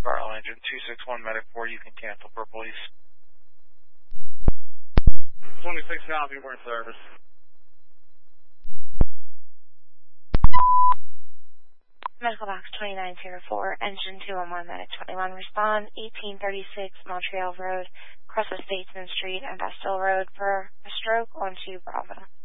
Barrel engine 261 medic 4, you can cancel for police. 26 copy, we're in service. Medical box 2904, engine 211, medic 21, respond 1836 Montreal Road, across the Statesman Street and Bastille Road for a stroke on 2 Bravo.